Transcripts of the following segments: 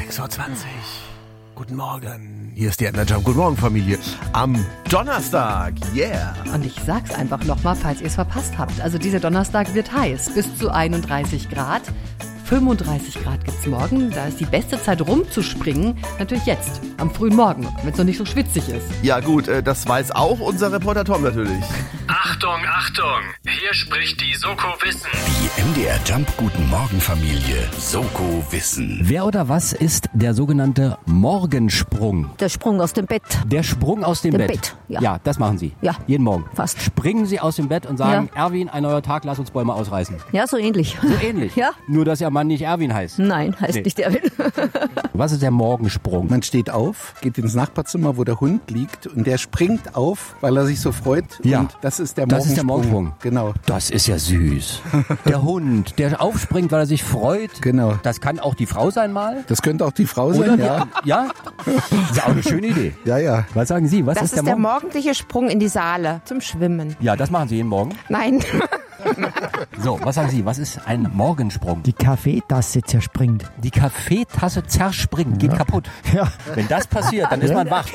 6:20 Uhr. Guten Morgen. Hier ist die Jump. Guten Morgen, Familie. Am Donnerstag. Yeah. Und ich sag's einfach nochmal, falls ihr es verpasst habt. Also dieser Donnerstag wird heiß. Bis zu 31 Grad. 35 Grad gibt's morgen. Da ist die beste Zeit rumzuspringen. Natürlich jetzt, am frühen Morgen, wenn es noch nicht so schwitzig ist. Ja gut, das weiß auch unser Reporter Tom natürlich. Achtung, Achtung! Hier spricht die Soko Wissen. Die MDR Jump Guten Morgen Familie Soko Wissen. Wer oder was ist der sogenannte Morgensprung? Der Sprung aus dem Bett. Der Sprung aus dem Bett. Ja. Das machen Sie. Ja. Jeden Morgen. Fast. Springen Sie aus dem Bett und sagen, Ja. Erwin, ein neuer Tag, lass uns Bäume ausreißen. Ja, so ähnlich. So ähnlich. Ja. Nur, dass Ihr Mann nicht Erwin heißt. Nein, heißt nicht Erwin. Was ist der Morgensprung? Man steht auf, geht ins Nachbarzimmer, wo der Hund liegt und der springt auf, weil er sich so freut. Ja. Und das ist der Das ist der Morgensprung. Genau. Das ist ja süß. Der Hund, der aufspringt, weil er sich freut. Genau. Das kann auch die Frau sein mal. Das könnte auch die Frau Oder? sein, ja. Ja? Das ist auch eine schöne Idee. Ja, ja. Was sagen Sie? Was Das ist der Morgen? morgendliche Sprung in die Saale zum Schwimmen. Ja, das machen Sie jeden Morgen. Nein. So, was sagen Sie? Was ist ein Morgensprung? Die Kaffeetasse zerspringt. Die Kaffeetasse zerspringt, geht kaputt. Ja. Wenn das passiert, dann ist man wach.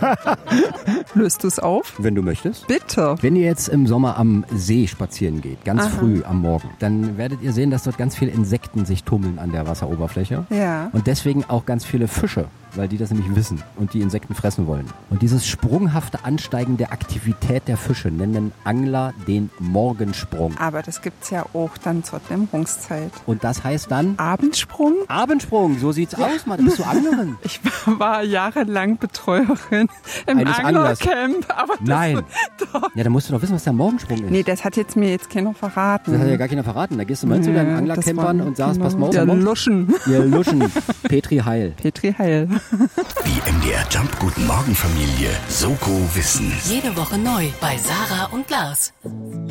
Löst du es auf? Wenn du möchtest. Bitte. Wenn ihr jetzt im Sommer am See spazieren geht, ganz früh am Morgen, dann werdet ihr sehen, dass dort ganz viele Insekten sich tummeln an der Wasseroberfläche. Ja. Und deswegen auch ganz viele Fische, weil die das nämlich wissen und die Insekten fressen wollen. Und dieses sprunghafte Ansteigen der Aktivität der Fische nennen Angler den Morgensprung. Aber das gibt's ja auch dann zur Dämmerungszeit. Und das heißt dann Abendsprung? Abendsprung, so sieht's aus, Mann. Bist du Anglerin? Ich war jahrelang Betreuerin im Eines Anglers. Anglercamp. Aber das, Nein. Doch. Ja, dann musst du doch wissen, was der Morgensprung ist. Nee, das hat mir jetzt keiner verraten. Das hat ja gar keiner verraten. Da gehst du mal zu deinen Anglercampern und sagst, pass mal auf. Der Luschen. Ihr Luschen. Petri Heil. Petri Heil. Die MDR Jump Guten Morgen Familie Soko Wissen. Jede Woche neu bei Sarah und Lars.